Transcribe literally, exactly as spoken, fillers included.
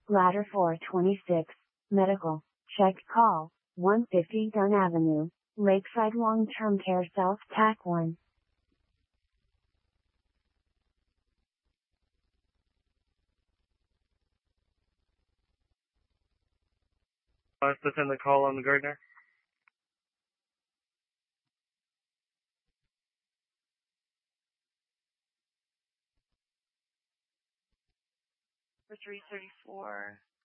Ladder four twenty-six, Medical, check call, one fifty Dunn Avenue, Lakeside Long-Term Care South T A C one. Uh, is this in the call on the Gardner? For three thirty-four.